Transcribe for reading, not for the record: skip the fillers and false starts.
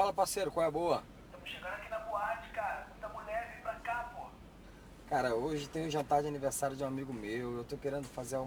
Fala, parceiro, qual é a boa? Estamos chegando aqui na boate, cara. Muita mulher, vem pra cá, pô. Cara, hoje tem um jantar de aniversário de um amigo meu. Eu tô querendo fazer